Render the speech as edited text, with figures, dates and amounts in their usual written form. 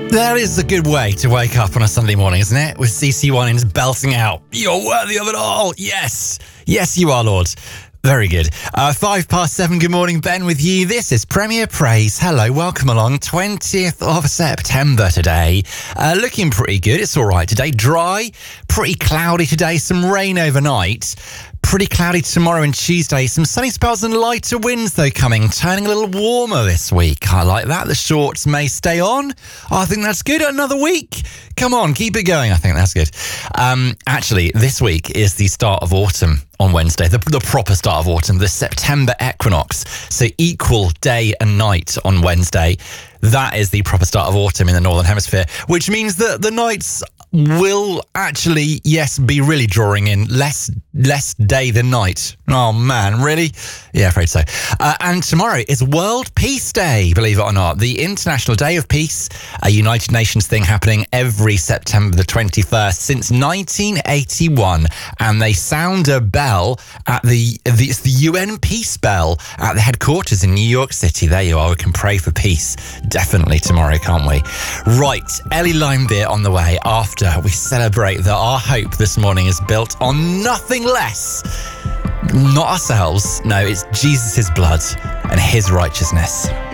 That is a good way to wake up on a Sunday morning, isn't it? With CeCe Winans belting out, "You're worthy of it all." Yes. Yes, you are, Lord. Very good. 7:05, good morning, Ben with you. This is Premier Praise. Hello, welcome along. 20th of September today. Looking pretty good. It's all right today. Dry, pretty cloudy today, some rain overnight. Pretty cloudy tomorrow and Tuesday. Some sunny spells and lighter winds, though, coming. Turning a little warmer this week. I like that. The shorts may stay on. I think that's good. Another week. Come on, keep it going. I think that's good. Actually, this week is the start of autumn on Wednesday. The proper start of autumn. The September equinox. So equal day and night on Wednesday. That is the proper start of autumn in the Northern Hemisphere, which means that the nights will actually, yes, be really drawing in less day than night. Oh, man, really? Yeah, afraid so. And tomorrow is World Peace Day, believe it or not. The International Day of Peace, a United Nations thing happening every September the 21st since 1981. And they sound a bell at it's the UN Peace Bell at the headquarters in New York City. There you are. We can pray for peace. Definitely tomorrow, can't we? Right, Ellie Limebeer on the way after we celebrate that our hope this morning is built on nothing less. Not ourselves. No, it's Jesus' blood and his righteousness.